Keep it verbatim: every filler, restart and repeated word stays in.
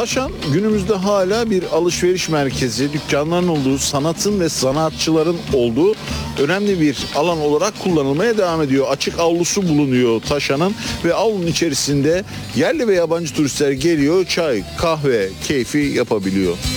Taşan günümüzde hala bir alışveriş merkezi, dükkanların olduğu, sanatın ve sanatçıların olduğu önemli bir alan olarak kullanılmaya devam ediyor. Açık avlusu bulunuyor Taşan'ın ve avlunun içerisinde yerli ve yabancı turistler geliyor, çay, kahve keyfi yapabiliyor.